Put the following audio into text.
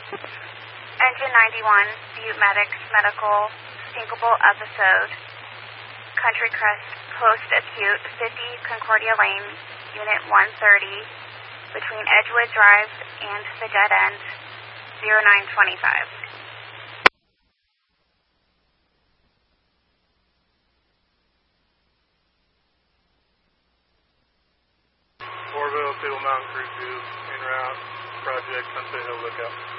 Engine 91, Butte Medics Medical, Syncopal Episode, Country Crest, Post-Acute, 50 Concordia Lane, Unit 130, between Edgewood Drive and the dead end, 0925. Orville, Table Mountain Creek 2, en route, Project Sunset Hill Lookout.